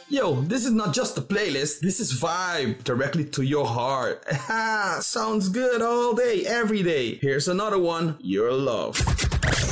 Yo, this is not just a playlist, this is vibe directly to your heart. Sounds good all day, every day. Here's another one, Your Love.